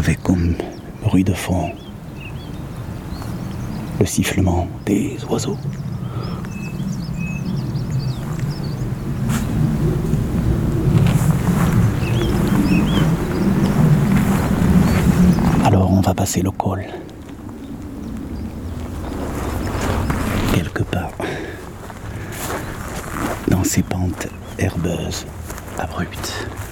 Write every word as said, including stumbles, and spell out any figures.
avec comme bruit de fond le sifflement des oiseaux. Alors on va passer le col. Quelque part dans ces pentes herbeuses abruptes.